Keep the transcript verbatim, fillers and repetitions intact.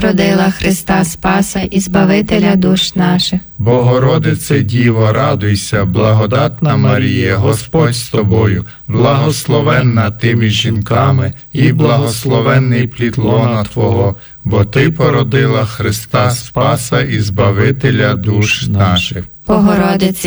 породила Христа Спаса і Збавителя душ наших. Богородице Діво, радуйся, благодатна Марія, Господь з тобою, благословенна ти між жінками, і благословенний плід лона Твого, бо Ти породила Христа Спаса і Збавителя душ наших. Богородице